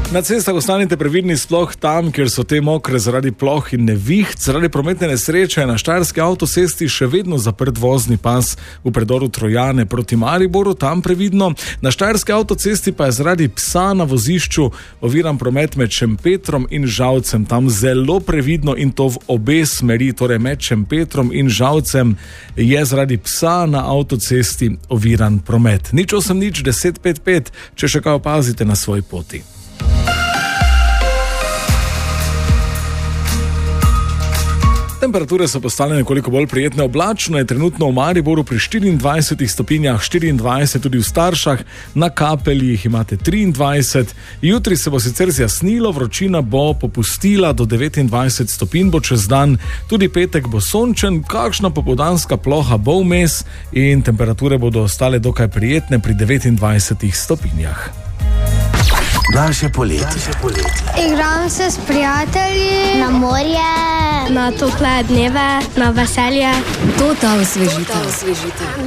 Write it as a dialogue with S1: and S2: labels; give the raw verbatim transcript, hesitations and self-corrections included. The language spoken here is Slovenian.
S1: Na cestah ostanite previdni, sploh tam, kjer so te mokre zaradi ploh in neviht. Zaradi prometne nesreče je na štajerski avtocesti še vedno zaprt vozni pas v predoru Trojane proti Mariboru, tam previdno. Na štajerski avtocesti pa je zaradi psa na vozišču oviran promet med Šempetrom in Žalcem. Tam zelo previdno in to v obe smeri, torej med Šempetrom in Žalcem je zaradi psa na avtocesti oviran promet. Nič osem nič deset pet pet, če še kaj opazite na svoji poti. Temperature so postale nekoliko bolj prijetne. Oblačno je trenutno v Mariboru pri štiriindvajsetih stopinjah, štiriindvajset tudi v Staršah, na Kapeljih imate triindvajset. Jutri se bo sicer zjasnilo, vročina bo popustila do devetindvajset stopinj, bo čez dan, tudi petek bo sončen, kakšna popoldanska ploha bo vmes in temperature bodo ostale dokaj prijetne pri devetindvajsetih stopinjah.
S2: Naše poletje.
S3: Igram se s prijatelji na morje, na tople dneve, na veselje.
S4: To ta osvežitev.